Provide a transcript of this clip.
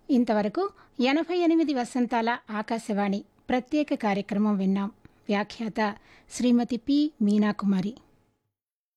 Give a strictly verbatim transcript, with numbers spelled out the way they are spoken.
ఇంతవరకు ఎనభై ఎనిమిది వసంతాల ఆకాశవాణి ప్రత్యేక కార్యక్రమం విన్నాం. వ్యాఖ్యాత శ్రీమతి పి మీనాకుమారి.